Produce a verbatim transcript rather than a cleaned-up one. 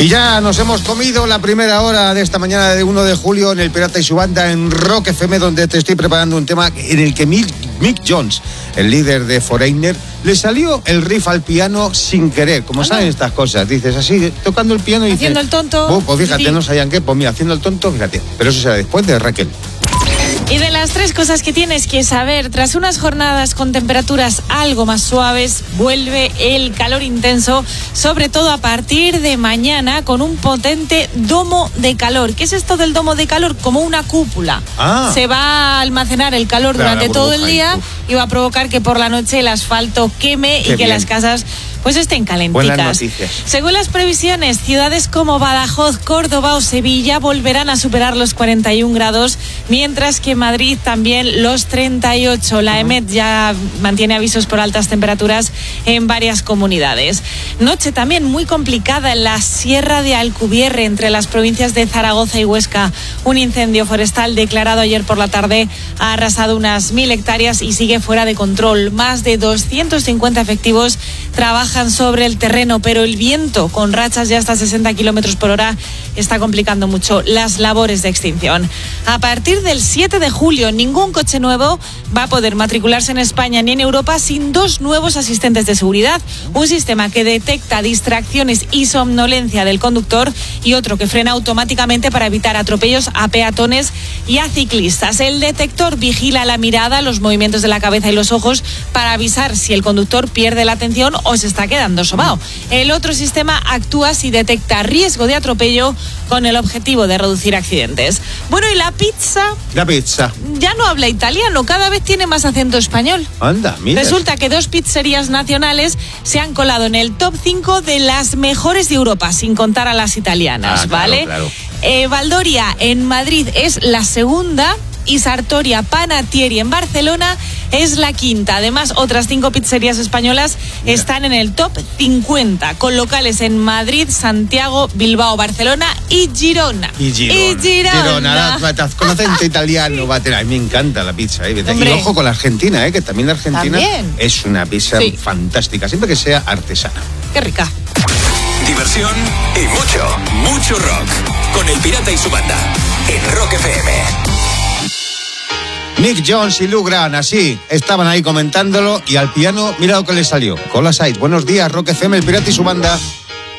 Y ya nos hemos comido la primera hora de esta mañana de uno de julio en El Pirata y su Banda en Rock F M, donde te estoy preparando un tema en el que Mick, Mick Jones, el líder de Foreigner, le salió el riff al piano sin querer. Como saben estas cosas, dices así, tocando el piano y haciendo dices, el tonto. Oh, pues fíjate, sí. No sabían qué, pues mira, haciendo el tonto, fíjate. Pero eso será después de Raquel. Y de las tres cosas que tienes que saber, tras unas jornadas con temperaturas algo más suaves, vuelve el calor intenso, sobre todo a partir de mañana, con un potente domo de calor. ¿Qué es esto del domo de calor? Como una cúpula. Ah. Se va a almacenar el calor claro, durante todo el día y va a provocar que por la noche el asfalto queme Qué y que bien. las casas pues estén calenticas. Buenas noticias. Según las previsiones, ciudades como Badajoz, Córdoba o Sevilla volverán a superar los cuarenta y un grados, mientras que Madrid también los treinta y ocho. La EMET ya mantiene avisos por altas temperaturas en varias comunidades. Noche también muy complicada en la Sierra de Alcubierre, entre las provincias de Zaragoza y Huesca. Un incendio forestal declarado ayer por la tarde ha arrasado unas mil hectáreas y sigue fuera de control. Más de doscientos cincuenta efectivos trabajan sobre el terreno, pero el viento, con rachas de hasta sesenta kilómetros por hora, está complicando mucho las labores de extinción. A partir del siete de julio, ningún coche nuevo va a poder matricularse en España ni en Europa sin dos nuevos asistentes de seguridad. Un sistema que detecta distracciones y somnolencia del conductor y otro que frena automáticamente para evitar atropellos a peatones y a ciclistas. El detector vigila la mirada, los movimientos de la cabeza y los ojos para avisar si el conductor pierde la atención o se está quedando sobao. El otro sistema actúa si detecta riesgo de atropello con el objetivo de reducir accidentes. Bueno, y la pizza... La pizza. Ya no habla italiano, cada vez tiene más acento español. Anda, mira. Resulta que dos pizzerías nacionales se han colado en el top cinco de las mejores de Europa, sin contar a las italianas, ah, ¿vale? Claro, claro. Eh, Valdoria en Madrid es la segunda y Sartoria Panatieri en Barcelona es la quinta. Además, otras cinco pizzerías españolas Mira. están en el top cincuenta, con locales en Madrid, Santiago, Bilbao, Barcelona y Girona. Y Girona. Y Girona. Girona, la, con acento italiano. Va a tener. A mí me encanta la pizza. ¿eh? Y ojo con la Argentina, ¿eh? que también la Argentina ¿También? es una pizza sí. fantástica, siempre que sea artesana. Qué rica. Diversión y mucho, mucho rock. Con El Pirata y su Banda en Rock F M. Mick Jones y Lou Grant, así, estaban ahí comentándolo y al piano, mira lo que le salió. Cola Side, buenos días, Rock F M, El Pirata y su Banda.